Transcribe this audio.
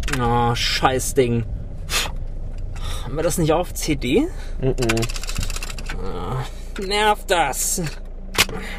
Oh, scheiß Ding. Haben wir das nicht auf CD? Nervt das.